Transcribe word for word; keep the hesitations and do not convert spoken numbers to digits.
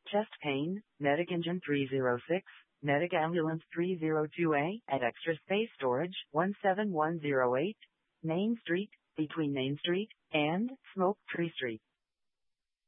chest pain, medic engine three zero six, medic ambulance three zero two A, at extra space storage one seven one zero eight, Main Street, between Main Street and Smoke Tree Street.